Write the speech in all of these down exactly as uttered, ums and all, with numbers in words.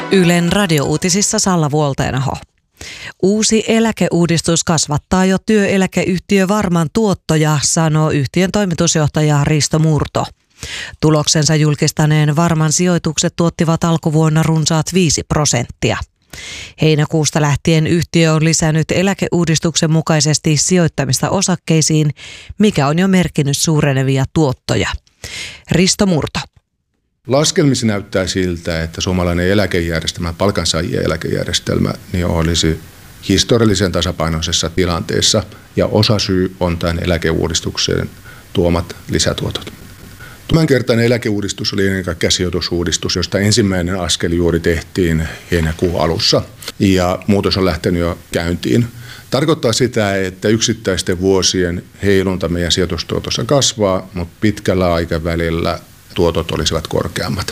Ylen radiouutisissa Salla Vuolteenaho. Uusi eläkeuudistus kasvattaa jo työeläkeyhtiö Varman tuottoja, sanoo yhtiön toimitusjohtaja Risto Murto. Tuloksensa julkistaneen Varman sijoitukset tuottivat alkuvuonna runsaat viisi prosenttia. Heinäkuusta lähtien yhtiö on lisännyt eläkeuudistuksen mukaisesti sijoittamista osakkeisiin, mikä on jo merkinnyt suurenevia tuottoja. Risto Murto. Laskelmissa näyttää siltä, että suomalainen eläkejärjestelmä, palkansaajien eläkejärjestelmä, niin olisi historiallisen tasapainoisessa tilanteessa ja osasyy on tämän eläkeuudistuksen tuomat lisätuotot. Tämänkertainen eläkeuudistus oli ennen kaikkea sijoitusuudistus, josta ensimmäinen askel juuri tehtiin heinäkuun alussa ja muutos on lähtenyt jo käyntiin. Tarkoittaa sitä, että yksittäisten vuosien heilunta meidän sijoitustuotossa kasvaa, mutta pitkällä aikavälillä tuotot olisivat korkeammat.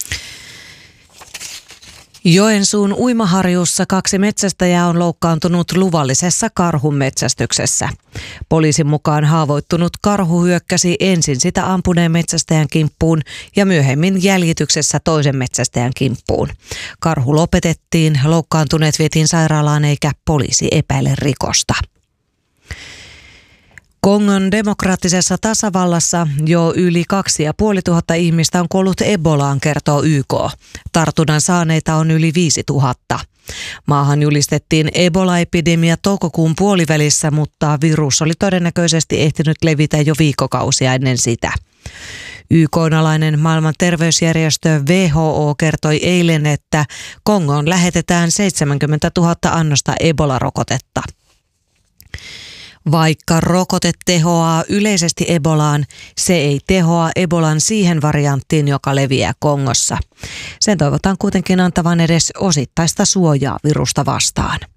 Joensuun uimaharjussa kaksi metsästäjää on loukkaantunut luvallisessa karhunmetsästyksessä. Poliisin mukaan haavoittunut karhu hyökkäsi ensin sitä ampuneen metsästäjän kimppuun ja myöhemmin jäljityksessä toisen metsästäjän kimppuun. Karhu lopetettiin, loukkaantuneet vietiin sairaalaan eikä poliisi epäile rikosta. Kongon demokraattisessa tasavallassa jo yli kaksi ja puoli tuhatta ihmistä on kuollut Ebolaan, kertoo Y K. Tartunnan saaneita on yli viisi tuhatta. Maahan julistettiin Ebola-epidemia toukokuun puolivälissä, mutta virus oli todennäköisesti ehtinyt levitä jo viikkokausia ennen sitä. Y K:n-alainen maailman terveysjärjestö W H O kertoi eilen, että Kongoon lähetetään seitsemänkymmentätuhatta annosta Ebola-rokotetta. Vaikka rokote tehoaa yleisesti Ebolaan, se ei tehoa Ebolan siihen varianttiin, joka leviää Kongossa. Sen toivotaan kuitenkin antavan edes osittaista suojaa virusta vastaan.